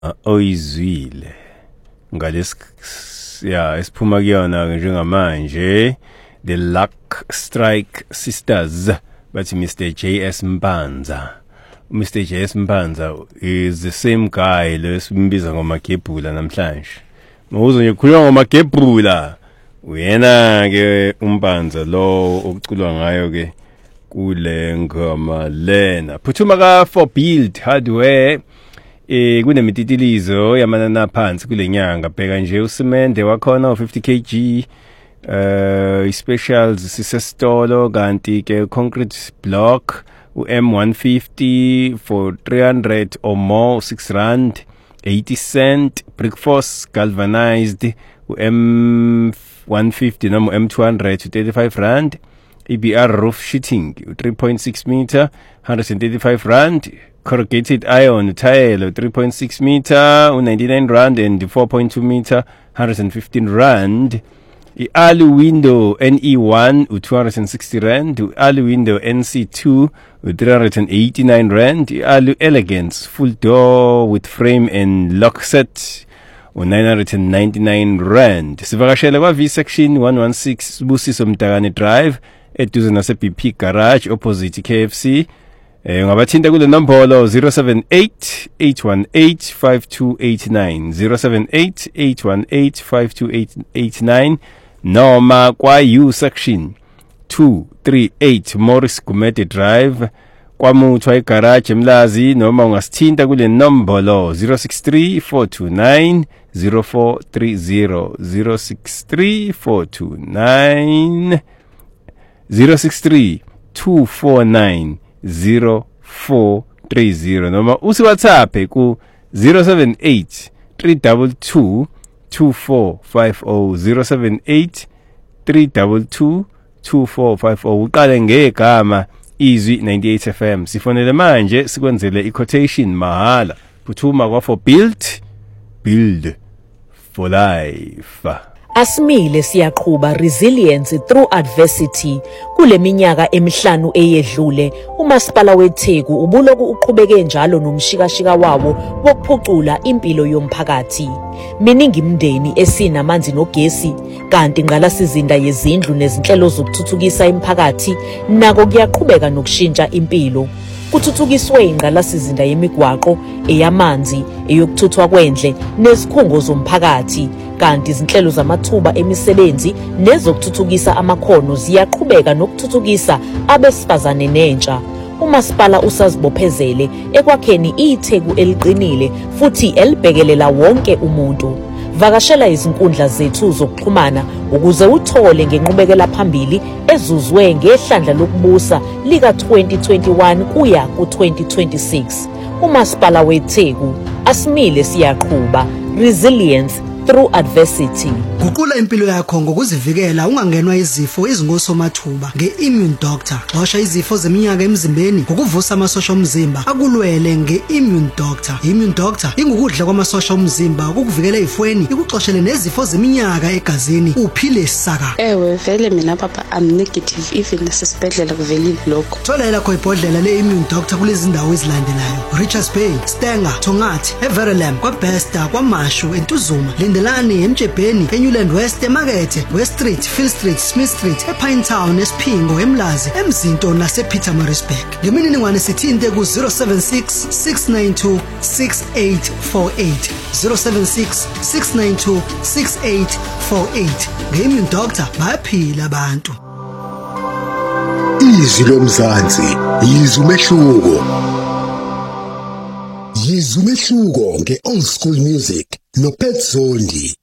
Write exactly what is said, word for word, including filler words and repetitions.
oyizwile ngales ya esiphuma kuyona njengamanje the Luck Strike Sisters bathi Mister J S Mpanza. Mister J S Mpanza is the same guy lesimbiza ngomagebhula namhlanje. Mawuzo nje khuluma ngomagebhula uyena ke uMpanza lo okuculwa ngayo ke kule ngoma lena. Phuthuma ka for build hardware eh kunemititilizo yamanana phansi kule nyanga bheka nje usimende wakhona fifty kilograms uh specials sisestolo kanti ke concrete block u M one fifty for three hundred or more six rand eighty cent. Brickforce galvanized u M one fifty noma M two hundred to thirty-five rand. E B R roof sheeting three point six meter one hundred thirty-five rand. Corrugated iron tile three point six meter ninety-nine rand and four point two meter one hundred fifteen rand. I alu window N E one two hundred sixty rand. Alu window N C two three hundred eighty-nine rand. Alu elegance full door with frame and lock set nine hundred ninety-nine rand. Sivakashele kwa V section one sixteen Busiso Mtakane Drive eduze nase B P Garage opposite K F C. Eh ungabathinta kule nombolo zero seven eight eight one eight five two eight nine zero seven eight eight one eight five two eight nine noma kwa U section two thirty-eight Morris Gumede Drive kwamuthwa igarage eMlazi noma ungasithinta kule nombolo zero six three four two nine zero four three zero zero six three four two nine zero six three two four nine zero four three zero noma usi WhatsApp ku zero seven eight three two two two four five zero zero seven eight three two two two four five zero. Uqale ngegama Izwi ninety-eight F M. Sifonele manje sikwenzele i-quotation mahala. Phuthuma kwa for build build for life. Asimile siyaqhubha resilience through adversity. Kule minyaka emihlanu eyedlule umasipala weTheku ubuloku uqhubeke njalo nomshikashika wawo wokuphucula impilo yomphakathi. Miningi imndeni esinamanzi nogesi kanti ngqalasizinda yezindlu nezinhlelo zokuthuthukisa imiphakathi nako kuyaqhubeka nokushintsha impilo. Kuthuthukiswe ingqalasizinda yemigwaqo eyamanzi eyokuthuthwa kwendle nezikhungo zomphakathi kanti izinhlelo zamathuba emisebenzi nezokuthuthukisa amakhono ziyaqhubeka nokuthuthukisa abesifazane nentsha. Umasipala usazibophezele ekwakheni iTheku eliqinile futhi elibhekelela wonke umuntu. Vakashela izinkundla zethu zokuxhumana ukuze uthole ngenqubekela phambili ezuzwe ngehlandla lokubusa lika twenty twenty-one kuya ku twenty twenty-six. Umasipala weTheku asimile siyaqhubha resilience through adversity. Guqula impilo yakho ngokuzivikela ungangenwa izifo ezingosomathuba nge-Immune Doctor. Xosha izifo zeminyaka emzimbeni ngokuvusa amasosha omzimba akulwele nge-Immune Doctor. Immune Doctor ingukudla kwamasosha omzimba ukukuvikela ezifweni ikuxoshele nezifo zeminyaka egazini uphile saka. Ewe vele mina papa I'm negative even nasesibhedlela kuvelile lokho. Thola elakho ibhodlela le-Immune Doctor kulezi ndawo ezilandelayo: Richards Bay, Stenger, Tongathi, Everlam, kwaBesta, kwaMashu, eNtuzuma, Lindelani, eMjebheni, eNewland West, eMakethe, West Street, Phil Street, Smith Street, ePinetown, eSphingo, eMlazi, eMzinto nasePietermaritzburg. Ngemininingwane sithinte ku zero seven six six nine two six eight four eight zero seven six six nine two six eight four eight. Nge-Immune Doctor bayaphila abantu. Izwi lomzansi, izwi umehluko. Izwi umehluko nge-old school music no Pet Zondi.